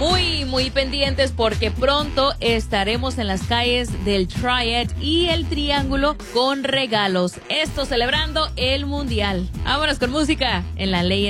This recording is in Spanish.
Muy pendientes porque pronto estaremos en las calles del Triad y el Triángulo con regalos. Esto celebrando el Mundial. Vámonos con música en La Ley